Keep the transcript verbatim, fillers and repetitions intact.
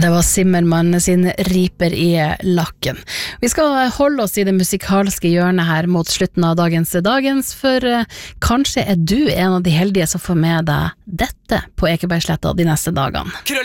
Det var Zimmermann sin Riper i lakken. Vi skal holde oss i det musikalske hjørnet her mot slutten av dagens dagens, for eh, kanskje er du en av de heldige som får med deg dette på Ekebergsletta de neste dagene.